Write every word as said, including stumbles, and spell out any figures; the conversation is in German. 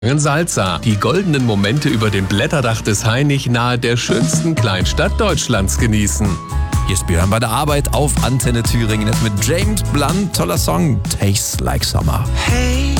Salza. Die goldenen Momente über dem Blätterdach des Hainich nahe der schönsten Kleinstadt Deutschlands genießen. Hier ist Björn bei der Arbeit auf Antenne Thüringen. Jetzt mit James Blunt, toller Song, Tastes Like Summer. Hey.